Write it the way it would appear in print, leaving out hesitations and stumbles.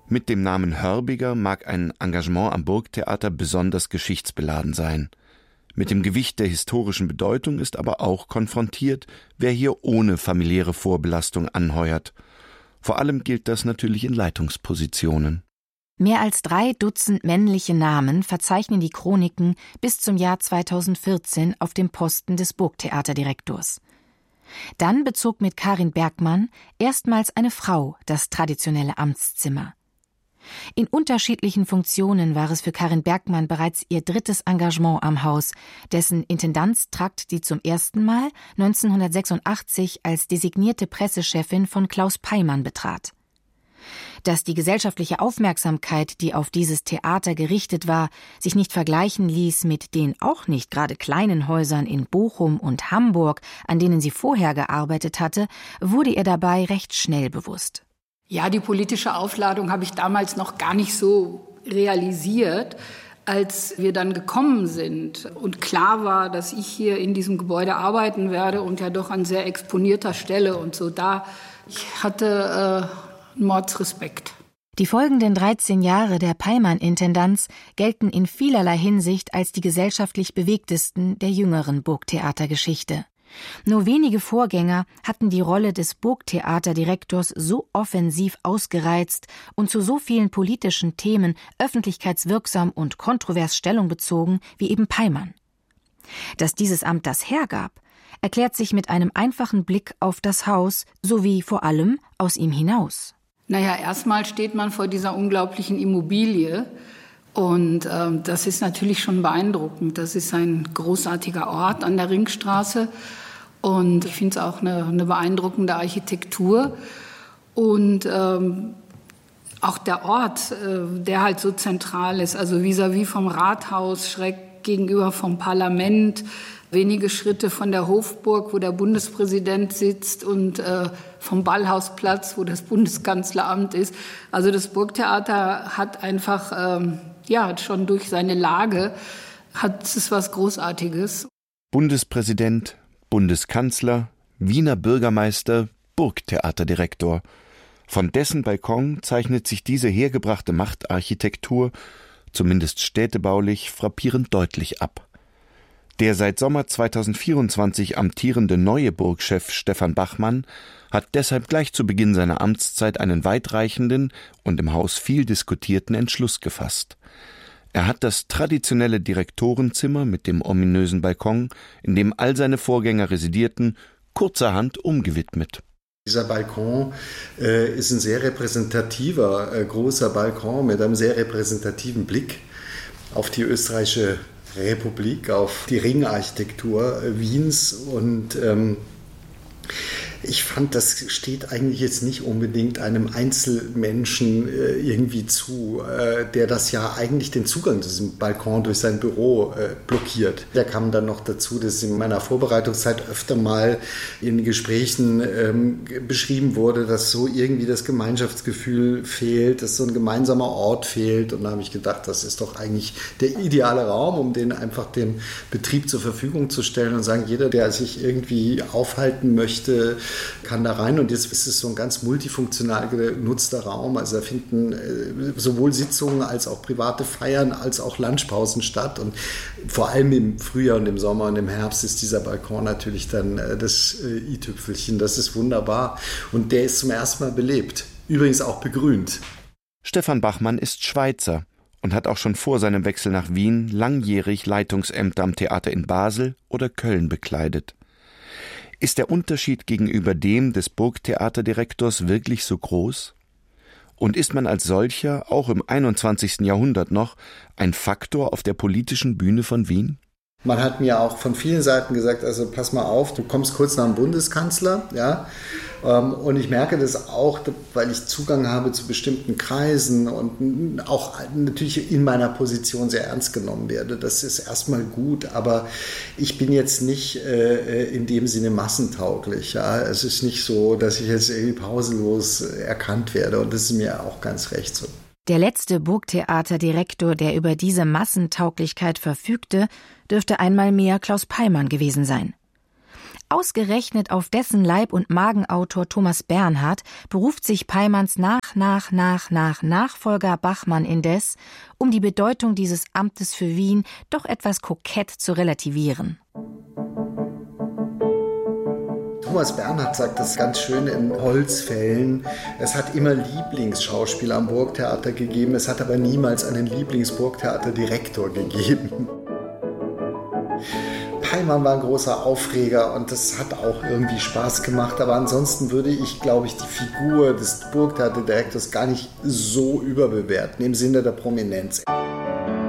Mit dem Namen Hörbiger mag ein Engagement am Burgtheater besonders geschichtsbeladen sein. Mit dem Gewicht der historischen Bedeutung ist aber auch konfrontiert, wer hier ohne familiäre Vorbelastung anheuert. Vor allem gilt das natürlich in Leitungspositionen. Mehr als 3 Dutzend männliche Namen verzeichnen die Chroniken bis zum Jahr 2014 auf dem Posten des Burgtheaterdirektors. Dann bezog mit Karin Bergmann erstmals eine Frau das traditionelle Amtszimmer. In unterschiedlichen Funktionen war es für Karin Bergmann bereits ihr 3. Engagement am Haus, dessen Intendanztrakt die zum ersten Mal 1986 als designierte Pressechefin von Klaus Peymann betrat. Dass die gesellschaftliche Aufmerksamkeit, die auf dieses Theater gerichtet war, sich nicht vergleichen ließ mit den auch nicht gerade kleinen Häusern in Bochum und Hamburg, an denen sie vorher gearbeitet hatte, wurde ihr dabei recht schnell bewusst. Ja, die politische Aufladung habe ich damals noch gar nicht so realisiert, als wir dann gekommen sind und klar war, dass ich hier in diesem Gebäude arbeiten werde und ja doch an sehr exponierter Stelle und so. Ich hatte Mordsrespekt. Die folgenden 13 Jahre der Peymann-Intendanz gelten in vielerlei Hinsicht als die gesellschaftlich bewegtesten der jüngeren Burgtheatergeschichte. Nur wenige Vorgänger hatten die Rolle des Burgtheaterdirektors so offensiv ausgereizt und zu so vielen politischen Themen öffentlichkeitswirksam und kontrovers Stellung bezogen wie eben Peymann. Dass dieses Amt das hergab, erklärt sich mit einem einfachen Blick auf das Haus sowie vor allem aus ihm hinaus. Naja, erstmal steht man vor dieser unglaublichen Immobilie. Und das ist natürlich schon beeindruckend. Das ist ein großartiger Ort an der Ringstraße. Und ich finde es auch eine beeindruckende Architektur. Und auch der Ort, der halt so zentral ist, also vis-à-vis vom Rathaus, schräg gegenüber vom Parlament, wenige Schritte von der Hofburg, wo der Bundespräsident sitzt, und vom Ballhausplatz, wo das Bundeskanzleramt ist. Also das Burgtheater hat einfach, schon durch seine Lage, hat es was Großartiges. Bundespräsident, Bundeskanzler, Wiener Bürgermeister, Burgtheaterdirektor. Von dessen Balkon zeichnet sich diese hergebrachte Machtarchitektur, zumindest städtebaulich, frappierend deutlich ab. Der seit Sommer 2024 amtierende neue Burgchef Stefan Bachmann hat deshalb gleich zu Beginn seiner Amtszeit einen weitreichenden und im Haus viel diskutierten Entschluss gefasst. Er hat das traditionelle Direktorenzimmer mit dem ominösen Balkon, in dem all seine Vorgänger residierten, kurzerhand umgewidmet. Dieser Balkon ist ein sehr repräsentativer, großer Balkon mit einem sehr repräsentativen Blick auf die österreichische Republik, auf die Ringarchitektur Wiens, und ich fand, das steht eigentlich jetzt nicht unbedingt einem Einzelmenschen irgendwie zu, der das ja eigentlich den Zugang zu diesem Balkon durch sein Büro blockiert. Da kam dann noch dazu, dass in meiner Vorbereitungszeit öfter mal in Gesprächen beschrieben wurde, dass so irgendwie das Gemeinschaftsgefühl fehlt, dass so ein gemeinsamer Ort fehlt. Und da habe ich gedacht, das ist doch eigentlich der ideale Raum, um den einfach dem Betrieb zur Verfügung zu stellen und sagen, jeder, der sich irgendwie aufhalten möchte, kann da rein. Und jetzt ist es so ein ganz multifunktional genutzter Raum. Also da finden sowohl Sitzungen als auch private Feiern als auch Lunchpausen statt. Und vor allem im Frühjahr und im Sommer und im Herbst ist dieser Balkon natürlich dann das i-Tüpfelchen. Das ist wunderbar. Und der ist zum ersten Mal belebt. Übrigens auch begrünt. Stefan Bachmann ist Schweizer und hat auch schon vor seinem Wechsel nach Wien langjährig Leitungsämter am Theater in Basel oder Köln bekleidet. Ist der Unterschied gegenüber dem des Burgtheaterdirektors wirklich so groß? Und ist man als solcher, auch im 21. Jahrhundert noch, ein Faktor auf der politischen Bühne von Wien? Man hat mir auch von vielen Seiten gesagt, also pass mal auf, du kommst kurz nach dem Bundeskanzler, ja. Und ich merke das auch, weil ich Zugang habe zu bestimmten Kreisen und auch natürlich in meiner Position sehr ernst genommen werde. Das ist erstmal gut, aber ich bin jetzt nicht in dem Sinne massentauglich. Ja. Es ist nicht so, dass ich jetzt irgendwie pausenlos erkannt werde, und das ist mir auch ganz recht so. Der letzte Burgtheaterdirektor, der über diese Massentauglichkeit verfügte, dürfte einmal mehr Klaus Peymann gewesen sein. Ausgerechnet auf dessen Leib- und Magenautor Thomas Bernhard beruft sich Peimanns Nachfolger Bachmann indes, um die Bedeutung dieses Amtes für Wien doch etwas kokett zu relativieren. Thomas Bernhard sagt das ganz schön in Holzfällen. Es hat immer Lieblingsschauspieler am Burgtheater gegeben, es hat aber niemals einen Lieblingsburgtheaterdirektor gegeben. Peimann war ein großer Aufreger und das hat auch irgendwie Spaß gemacht, aber ansonsten würde ich, glaube ich, die Figur des Burgtheaterdirektors gar nicht so überbewerten im Sinne der Prominenz.